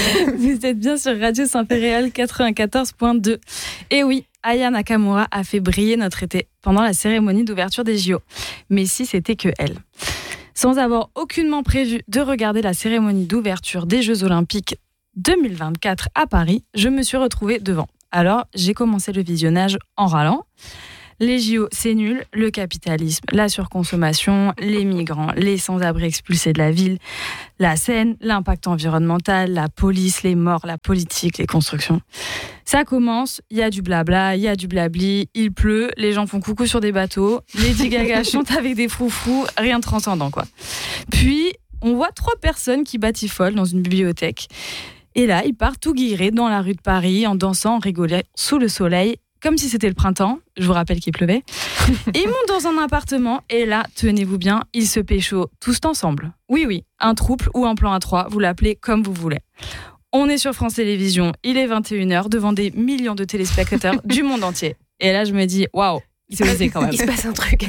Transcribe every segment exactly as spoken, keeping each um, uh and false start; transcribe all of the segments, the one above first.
Vous êtes bien sur Radio Saint-Péréal quatre-vingt-quatorze point deux. Et oui, Aya Nakamura a fait briller notre été pendant la cérémonie d'ouverture des J O. Mais si c'était que elle. Sans avoir aucunement prévu de regarder la cérémonie d'ouverture des Jeux Olympiques deux mille vingt-quatre à Paris, je me suis retrouvée devant. Alors, j'ai commencé le visionnage en râlant. Les J O, c'est nul. Le capitalisme, la surconsommation, les migrants, les sans-abri expulsés de la ville, la Seine, l'impact environnemental, la police, les morts, la politique, les constructions. Ça commence, il y a du blabla, il y a du blabli, il pleut, les gens font coucou sur des bateaux, Lady Gaga chante avec des froufrous, rien de transcendant, quoi. Puis, on voit trois personnes qui batifolent dans une bibliothèque. Et là, ils partent tout guirés dans la rue de Paris, en dansant, en rigolant, sous le soleil, comme si c'était le printemps. Je vous rappelle qu'il pleuvait. Ils montent dans un appartement et là, tenez-vous bien, ils se pécho tous ensemble. Oui, oui, un trouble ou un plan à trois, vous l'appelez comme vous voulez. On est sur France Télévisions, il est vingt et une heures, devant des millions de téléspectateurs du monde entier. Et là, je me dis, waouh, il se osé quand même. Il se passe un truc.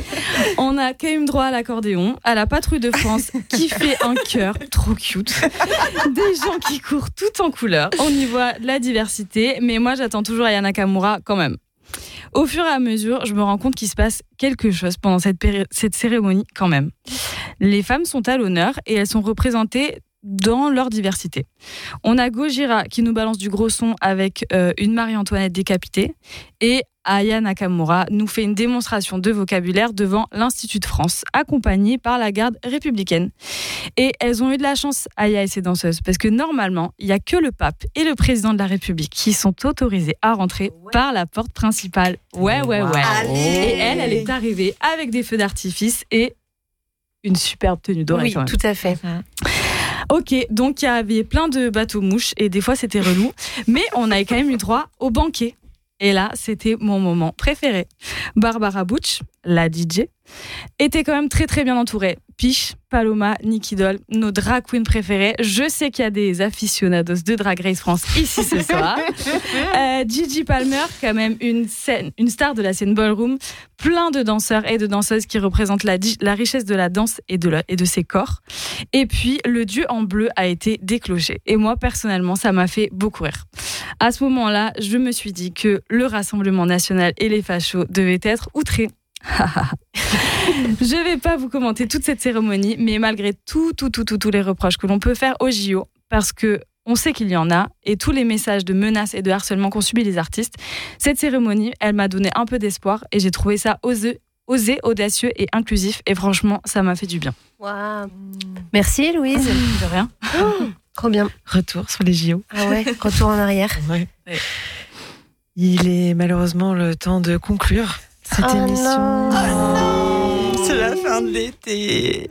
On a quand même droit à l'accordéon, à la patrouille de France qui fait un chœur trop cute, des gens qui courent tout en couleurs. On y voit la diversité, mais moi j'attends toujours Aya Nakamura quand même. Au fur et à mesure, je me rends compte qu'il se passe quelque chose pendant cette, péri- cette cérémonie quand même. Les femmes sont à l'honneur et elles sont représentées dans leur diversité. On a Gojira qui nous balance du gros son avec euh, une Marie-Antoinette décapitée et Aya Nakamura nous fait une démonstration de vocabulaire devant l'Institut de France, accompagnée par la garde républicaine. Et elles ont eu de la chance, Aya et ses danseuses, parce que normalement, il n'y a que le pape et le président de la République qui sont autorisés à rentrer ouais. par la porte principale. Ouais, ouais, ouais. Allez. Et elle, elle est arrivée avec des feux d'artifice et une superbe tenue dorée. Oui, quand même. tout à fait. Ok, donc il y avait plein de bateaux-mouches et des fois c'était relou, mais on avait quand même eu droit au banquet. Et là, c'était mon moment préféré. Barbara Butch, la D J, était quand même très très bien entourée. Piche, Paloma, Nicky Doll, nos drag queens préférées. Je sais qu'il y a des aficionados de Drag Race France ici ce soir. Euh, Gigi Palmer, quand même une, scène, une star de la scène ballroom. Plein de danseurs et de danseuses qui représentent la, la richesse de la danse et de, la, et de ses corps. Et puis, le dieu en bleu a été déclenché. Et moi, personnellement, ça m'a fait beaucoup rire. À ce moment-là, je me suis dit que le Rassemblement national et les fachos devaient être outrés. Je ne vais pas vous commenter toute cette cérémonie, mais malgré tout, tout, tout, tout, tous les reproches que l'on peut faire aux J O, parce que on sait qu'il y en a, et tous les messages de menaces et de harcèlement qu'ont subis les artistes, cette cérémonie, elle m'a donné un peu d'espoir, et j'ai trouvé ça osé, osé, audacieux et inclusif, et franchement, ça m'a fait du bien. Wow. Merci Louise. De rien. Oh, trop bien. Retour sur les J O. Ah ouais, retour en arrière. Ouais. Ouais. Il est malheureusement le temps de conclure cette oh émission. Non. Oh non, c'est la fin de l'été.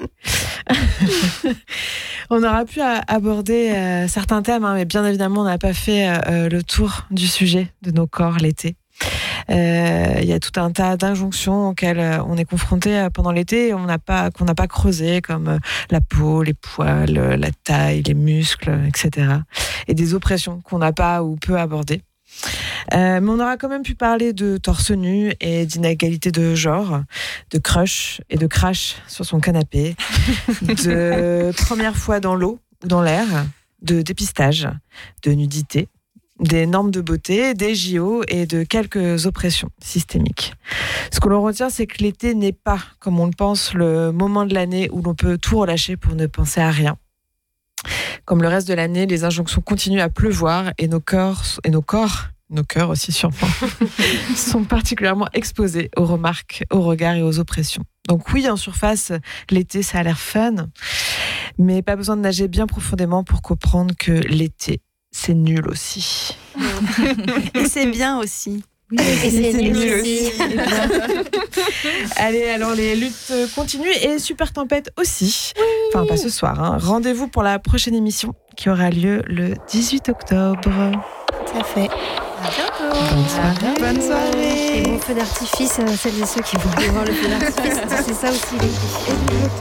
On aura pu aborder euh, certains thèmes, hein, mais bien évidemment, on n'a pas fait euh, le tour du sujet de nos corps l'été. Il euh, y a tout un tas d'injonctions auxquelles euh, on est confronté euh, pendant l'été et on n'a pas, qu'on n'a pas creusé, comme euh, la peau, les poils, euh, la taille, les muscles, et cetera. Et des oppressions qu'on n'a pas ou peu abordées. Euh, mais on aura quand même pu parler de torse nu et d'inégalité de genre, de crush et de crash sur son canapé, de première fois dans l'eau ou dans l'air, de dépistage, de nudité, des normes de beauté, des J O et de quelques oppressions systémiques. Ce que l'on retient, c'est que l'été n'est pas, comme on le pense, le moment de l'année où l'on peut tout relâcher pour ne penser à rien. Comme le reste de l'année, les injonctions continuent à pleuvoir et nos corps, et nos corps, nos cœurs aussi sûrement, sont particulièrement exposés aux remarques, aux regards et aux oppressions. Donc oui, en surface, l'été, ça a l'air fun, mais pas besoin de nager bien profondément pour comprendre que l'été, c'est nul aussi. Et c'est bien aussi. Oui, et c'est, c'est nul, nul aussi. aussi. Allez, alors les luttes continuent et Super Tempête aussi. Oui. Enfin, pas ce soir. Hein. Rendez-vous pour la prochaine émission qui aura lieu le dix-huit octobre. Tout à fait. À bientôt. Bonne soirée. Bonne soirée. Et bon feu d'artifice, celles et ceux qui vont aller voir le feu d'artifice, c'est ça aussi.